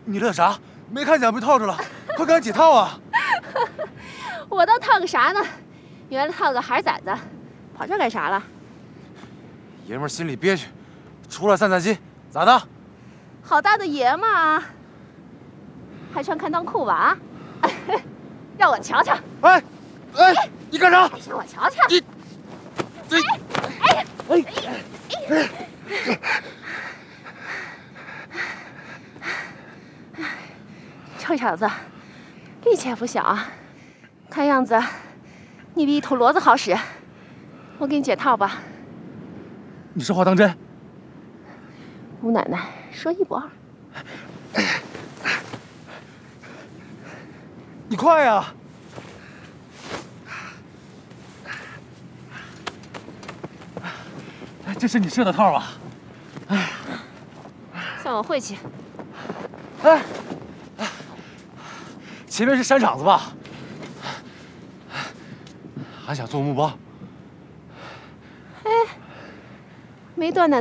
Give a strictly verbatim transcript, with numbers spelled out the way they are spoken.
你乐啥？没看见被套住了，快赶紧解套啊！ 我倒套个啥呢？原来套个孩崽子，跑这干啥了？ 爷们心里憋屈，出来散散心，咋的？ 好大的爷们啊！还穿开裆裤吧？啊！让我瞧瞧！ 哎，哎，你干啥？ 让我瞧瞧！ 你，这， 哎哎哎！臭小子，力气也不小啊！看样子，你比一头骡子好使。我给你解套吧。 你这话当真？ 吴奶奶说一不二。 你快呀！这是你设的套吧？哎， 算我晦气。 哎，前面是山场子吧？还想做木包？ 哎，没断奶